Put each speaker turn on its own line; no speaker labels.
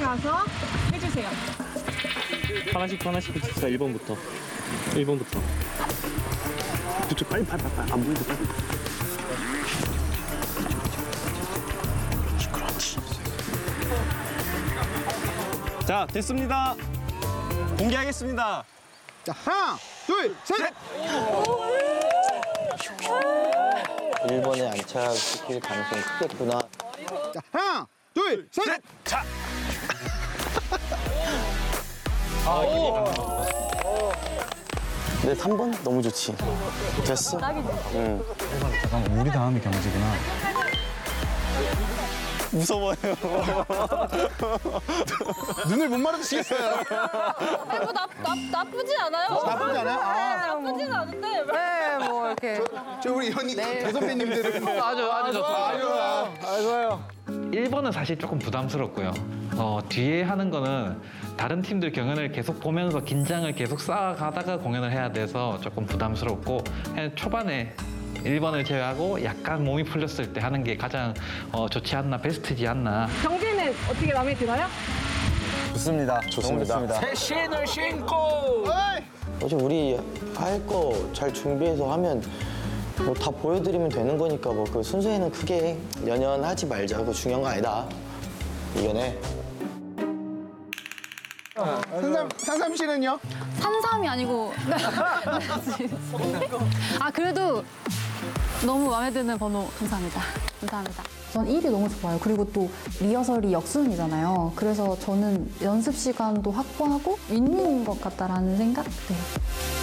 가서 해주세요.
하나씩 붙입시다. 1번부터. 1번부터.
그쪽 빨리 안 보이게 빨리. 그렇지.
자, 됐습니다. 공개하겠습니다.
자, 하나, 둘, 셋.
1번에 안착시킬 가능성이 크겠구나.
자, 하나, 둘, 셋.
자.
근데 3번 너무 좋지. 됐어? 응.
잠깐 우리 다음이 경지구나.
무서워요.
눈을 못 마주치겠어요.
뭐 나쁘진 않아요.
나쁘지 않아요? 아,
나쁘진 않은데.
네, 뭐 이렇게.
저 우리 현이 대선배님들은
아주 좋습니다.
좋아요.
1번은 사실 조금 부담스럽고요. 뒤에 하는 거는 다른 팀들 경연을 계속 보면서 긴장을 계속 쌓아가다가 공연을 해야 돼서 조금 부담스럽고 그냥 초반에 1번을 제외하고 약간 몸이 풀렸을 때 하는 게 가장 좋지 않나, 베스트지 않나.
경기는 어떻게 마음에 들어요?
좋습니다. 좋습니다.
새 신을 신고!
어제 우리 할 거 잘 준비해서 하면 뭐 다 보여드리면 되는 거니까 뭐 그 순서에는 크게 연연하지 말자. 그거 중요한 거 아니다. 이겨내.
상삼 씨는요?
산삼이 아니고. 아, 그래도 너무 마음에 드는 번호 감사합니다. 감사합니다.
전 1이 너무 좋아요. 그리고 또 리허설이 역순이잖아요. 그래서 저는 연습 시간도 확보하고 윈윈인 것 같다라는 생각? 네.